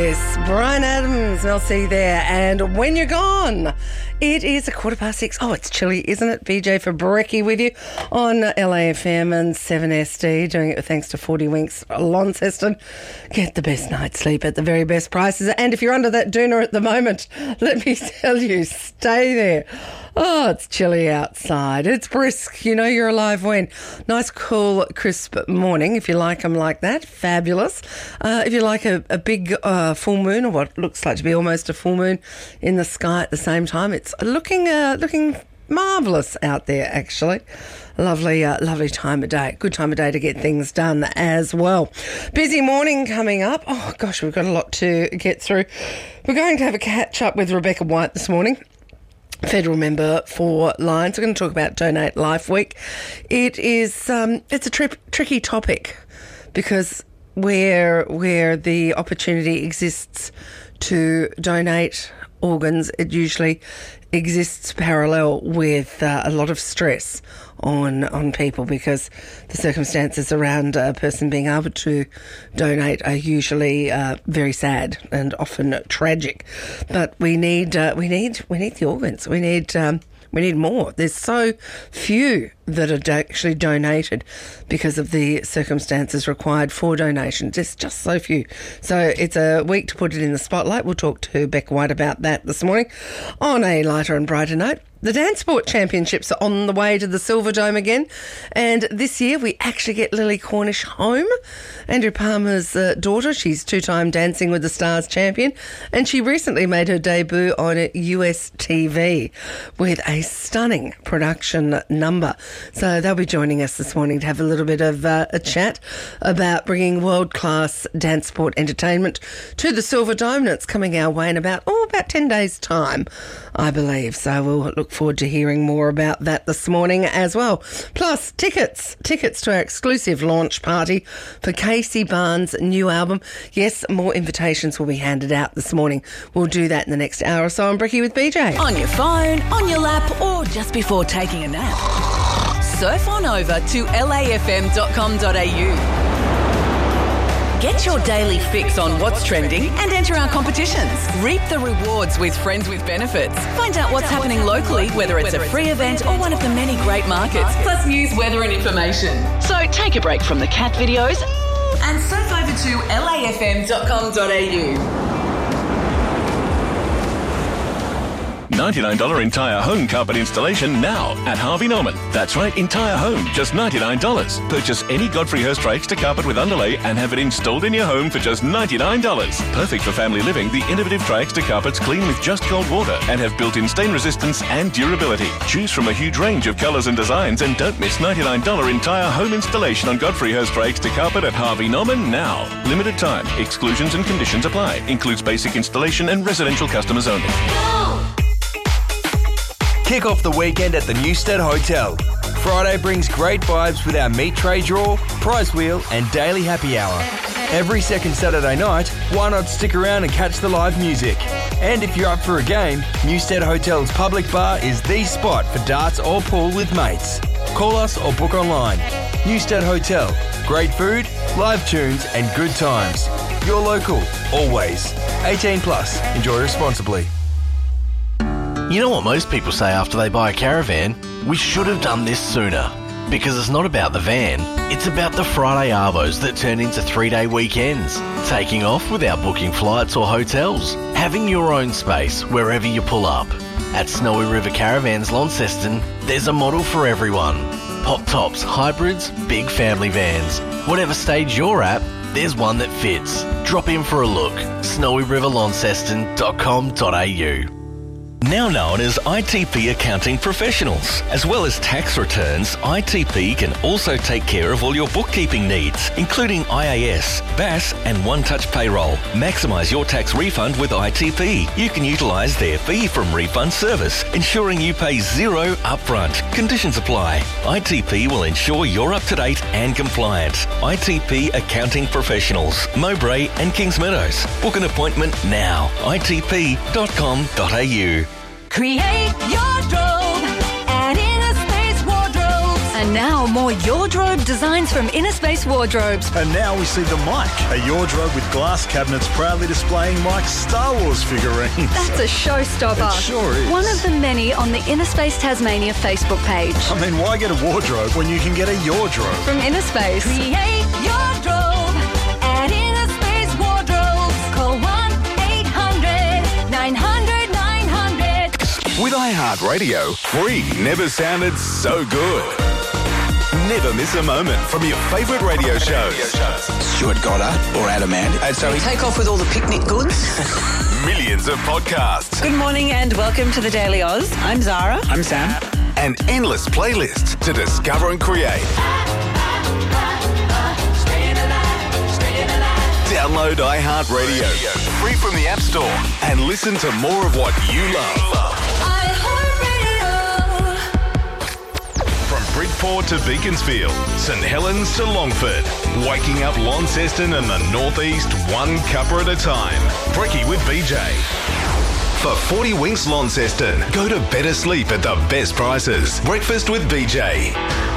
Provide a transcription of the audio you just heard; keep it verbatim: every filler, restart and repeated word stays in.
Yes, Brian Adams, I'll see you there. And when you're gone, it is a quarter past six. Oh, it's chilly, isn't it? B J for Brekkie with you on L A F M and seven S D, doing it thanks to forty Winks Launceston. Get the best night's sleep at the very best prices. And if you're under that doona at the moment, let me tell you, stay there. Oh, it's chilly outside. It's brisk. You know you're alive when. Nice, cool, crisp morning, if you like them like that. Fabulous. Uh, if you like a, a big uh, full moon, or what looks like to be almost a full moon in the sky at the same time, it's looking uh, looking marvellous out there, actually. Lovely, uh, lovely time of day. Good time of day to get things done as well. Busy morning coming up. Oh, gosh, we've got a lot to get through. We're going to have a catch-up with Rebecca White this morning, federal member for Lions. We're going to talk about Donate Life Week. It is um, it's a tri- tricky topic because where where the opportunity exists to donate organs, it usually exists parallel with uh, a lot of stress on on people because the circumstances around a person being able to donate are usually uh, very sad and often tragic. But we need uh, we need we need the organs. We need um, we need more. There's so few that are do- actually donated because of the circumstances required for donations. There's just so few. So it's a week to put it in the spotlight. We'll talk to Beck White about that this morning. On a lighter and brighter note, the Dance Sport Championships are on the way to the Silver Dome again, and this year we actually get Lily Cornish home, Andrew Palmer's uh, daughter. She's two-time Dancing with the Stars champion, and she recently made her debut on U S T V with a stunning production number. So they'll be joining us this morning to have a little bit of uh, a chat about bringing world-class dance sport entertainment to the Silver Dome, and it's coming our way in about, oh, about ten days' time, I believe. So we'll look forward to hearing more about that this morning as well. Plus, tickets, tickets to our exclusive launch party for Casey Barnes' new album. Yes, more invitations will be handed out this morning. We'll do that in the next hour or so on Brekkie with B J. On your phone, on your lap, or just before taking a nap. Surf on over to L A F M dot com dot A U. Get your daily fix on what's trending and enter our competitions. Reap the rewards with Friends with Benefits. Find out what's happening locally, whether it's a free event or one of the many great markets, plus news, weather and information. So take a break from the cat videos and surf over to L A F M dot com dot A U. ninety-nine dollars entire home carpet installation now at Harvey Norman. That's right, entire home, just ninety-nine dollars. Purchase any Godfrey Hirst Rakes to carpet with underlay and have it installed in your home for just ninety-nine dollars. Perfect for family living, the innovative Tri-X to carpets clean with just cold water and have built-in stain resistance and durability. Choose from a huge range of colours and designs and don't miss ninety-nine dollars entire home installation on Godfrey Hirst Rakes to carpet at Harvey Norman now. Limited time. Exclusions and conditions apply. Includes basic installation and residential customers only. Go! Kick off the weekend at the Newstead Hotel. Friday brings great vibes with our meat tray draw, prize wheel and daily happy hour. Every second Saturday night, why not stick around and catch the live music? And if you're up for a game, Newstead Hotel's public bar is the spot for darts or pool with mates. Call us or book online. Newstead Hotel. Great food, live tunes and good times. You're local, always. eighteen plus. Enjoy responsibly. You know what most people say after they buy a caravan? We should have done this sooner. Because it's not about the van, it's about the Friday arvos that turn into three-day weekends. Taking off without booking flights or hotels. Having your own space wherever you pull up. At Snowy River Caravans Launceston, there's a model for everyone. Pop tops, hybrids, big family vans. Whatever stage you're at, there's one that fits. Drop in for a look. snowy river launceston dot com dot A U. Now known as I T P Accounting Professionals. As well as tax returns, I T P can also take care of all your bookkeeping needs, including I A S, B A S and One Touch Payroll. Maximise your tax refund with I T P. You can utilise their fee from refund service, ensuring you pay zero upfront. Conditions apply. I T P will ensure you're up to date and compliant. I T P Accounting Professionals, Mowbray and Kings Meadows. Book an appointment now. I T P dot com dot A U. Create your strobe and inner space wardrobes. A And now more Yardrobe designs from Inner Space Wardrobes. And now we see the Mike, a Yardrobe with glass cabinets proudly displaying Mike's Star Wars figurines. That's a showstopper. It sure is. One of the many on the Inner Space Tasmania Facebook page. I mean, why get a wardrobe when you can get a Yardrobe? From Inner Space. Create Yardrobe at Inner Space Wardrobes. Call one eight hundred nine hundred nine hundred. With iHeartRadio, free never sounded so good. Never miss a moment from your favourite radio shows. Stuart Goddard or Adam Ant. Uh, so take off with all the picnic goods. Millions of podcasts. Good morning and welcome to the Daily Oz. I'm Zara. I'm Sam. And endless playlists to discover and create. Download iHeartRadio free from the App Store and listen to more of what you love. From Bridport to Beaconsfield, St Helens to Longford, waking up Launceston and the Northeast one cuppa at a time. Brekkie with B J. For forty Winks Launceston, go to better sleep at the best prices. Breakfast with B J.